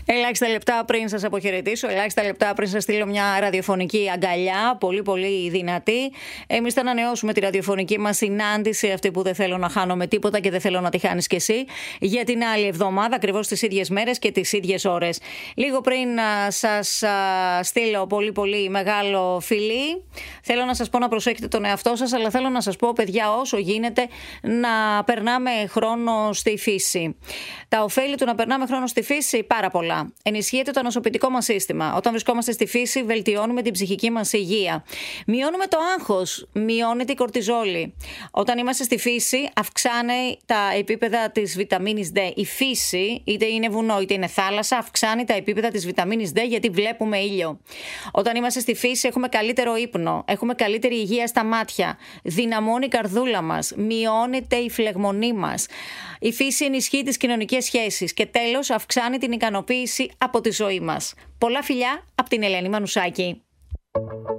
Ελάχιστα λεπτά πριν σας αποχαιρετήσω, ελάχιστα λεπτά πριν σας στείλω μια ραδιοφωνική αγκαλιά, πολύ πολύ δυνατή. Εμείς θα ανανεώσουμε τη ραδιοφωνική μας συνάντηση, αυτή που δεν θέλω να χάνω με τίποτα και δεν θέλω να τη χάνεις κι εσύ, για την άλλη εβδομάδα, ακριβώς τις ίδιες μέρες και τις ίδιες ώρες. Λίγο πριν σας στείλω πολύ πολύ μεγάλο φιλί, θέλω να σας πω να προσέχετε τον εαυτό σας, αλλά θέλω να σας πω, παιδιά, όσο γίνεται να περνάμε χρόνο στη φύση. Τα ωφέλη του να περνάμε χρόνο στη φύση, πάρα πολλά. Ενισχύεται το ανοσοποιητικό μας σύστημα. Όταν βρισκόμαστε στη φύση, βελτιώνουμε την ψυχική μας υγεία. Μειώνουμε το άγχος, μειώνεται η κορτιζόλη. Όταν είμαστε στη φύση, αυξάνει τα επίπεδα της βιταμίνης D. Η φύση, είτε είναι βουνό είτε είναι θάλασσα, αυξάνει τα επίπεδα της βιταμίνης D γιατί βλέπουμε ήλιο. Όταν είμαστε στη φύση, έχουμε καλύτερο ύπνο, έχουμε καλύτερη υγεία στα μάτια, δυναμώνει η καρδούλα μας, μειώνεται η φλεγμονή μας. Η φύση ενισχύει τις κοινωνικές σχέσεις και τέλος αυξάνει την ικανοποίηση από τη ζωή μας. Πολλά φιλιά από την Ελένη Μανουσάκη.